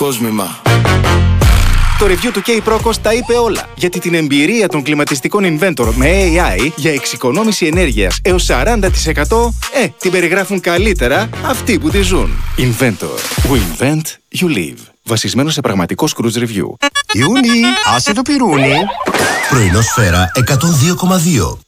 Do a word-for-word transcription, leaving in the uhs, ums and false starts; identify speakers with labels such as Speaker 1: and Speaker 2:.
Speaker 1: κόσμημα.
Speaker 2: Το review του K-Procos τα είπε όλα, γιατί την εμπειρία των κλιματιστικών Inventor με έι άι για εξοικονόμηση ενέργειας έως σαράντα τοις εκατό ε, την περιγράφουν καλύτερα αυτοί που τη ζουν. Inventor. We invent, you live. Βασισμένο σε πραγματικό Scrooge Review.
Speaker 3: Ιούνι, άσε το πυρούνι.
Speaker 4: Πρωινό Σφαίρα εκατόν δύο κόμμα δύο.